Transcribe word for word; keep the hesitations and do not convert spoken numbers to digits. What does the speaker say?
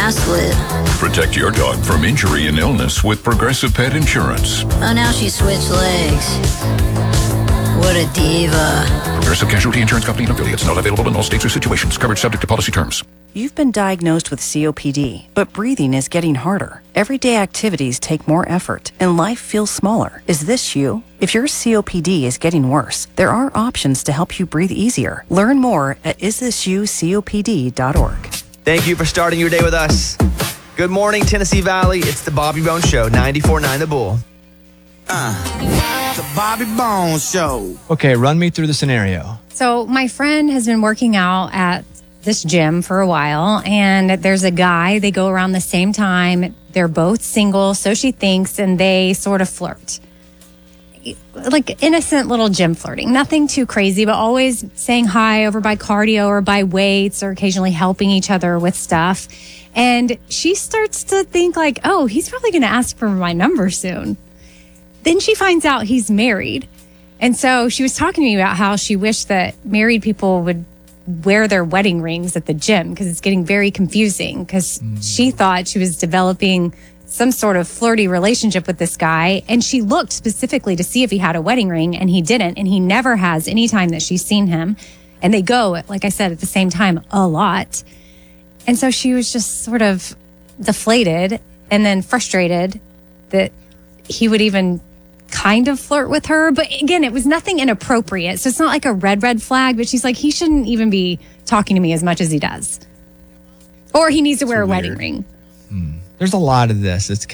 ass lit. Protect your dog from injury and illness with Progressive Pet Insurance. Oh, now she switched legs. What a diva. Progressive Casualty Insurance Company and affiliates. Not available in all states or situations. Coverage subject to policy terms. You've been diagnosed with C O P D, but breathing is getting harder. Everyday activities take more effort, and life feels smaller. Is this you? If your C O P D is getting worse, there are options to help you breathe easier. Learn more at is this you copd dot org. Thank you for starting your day with us. Good morning, Tennessee Valley. It's the Bobby Bones Show, ninety-four point nine The Bull. Uh, the Bobby Bones Show. Okay, run me through the scenario. So my friend has been working out at this gym for a while, and there's a guy. They go around the same time. They're both single, so she thinks, and they sort of flirt. Like innocent little gym flirting. Nothing too crazy, but always saying hi over by cardio or by weights or occasionally helping each other with stuff. And she starts to think like, oh, he's probably going to ask for my number soon. Then she finds out he's married. And so she was talking to me about how she wished that married people would wear their wedding rings at the gym because it's getting very confusing because mm. she thought she was developing some sort of flirty relationship with this guy. And she looked specifically to see if he had a wedding ring, and he didn't. And he never has any time that she's seen him. And they go, like I said, at the same time a lot. And so she was just sort of deflated and then frustrated that he would even kind of flirt with her. But again, it was nothing inappropriate. So it's not like a red, red flag, but she's like, he shouldn't even be talking to me as much as he does. Or he needs to wear a wedding ring. Hmm. There's a lot of this. It's